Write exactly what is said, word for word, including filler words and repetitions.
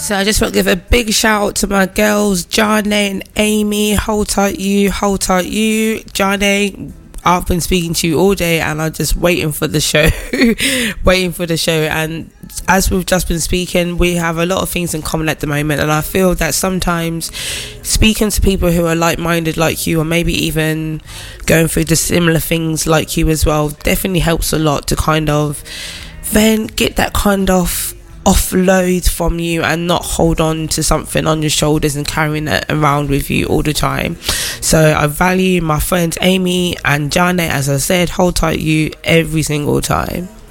So I just want to give a big shout out to my girls, Jane and Amy. Hold tight you, hold tight you. Jane, I've been speaking to you all day and I'm just waiting for the show. waiting for the show. And as we've just been speaking, we have a lot of things in common at the moment, and I feel that sometimes speaking to people who are like-minded like you, or maybe even going through the similar things like you as well, definitely helps a lot to kind of then get that kind of offload from you and not hold on to something on your shoulders and carrying it around with you all the time. So I value my friends Amy and Jane, as I said, hold tight you every single time.